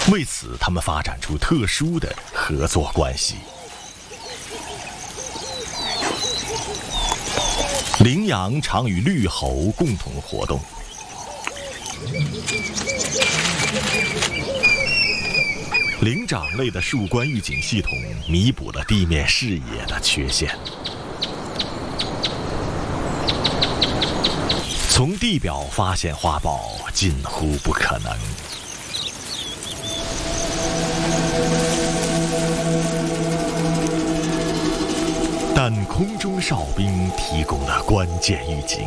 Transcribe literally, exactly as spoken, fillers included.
为此，他们发展出特殊的合作关系。羚羊常与绿猴共同活动。灵长类的树冠预警系统弥补了地面视野的缺陷。从地表发现花宝近乎不可能。但空中哨兵提供了关键预警。